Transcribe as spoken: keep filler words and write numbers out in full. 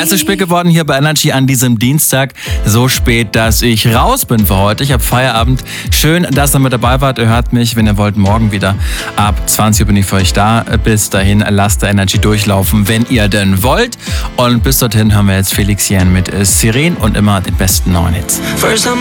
ist es spät geworden hier bei Energy an diesem Dienstag. So spät, dass ich raus bin für heute. Ich habe Feierabend. Schön, dass ihr mit dabei wart. Ihr hört mich, wenn ihr wollt, morgen wieder. Ab zwanzig Uhr bin ich für euch da. Bis dahin lasst der Energy durchlaufen, wenn ihr denn wollt. Und bis dorthin hören wir jetzt Felix Jähn mit Siren und immer den besten neuen Hits.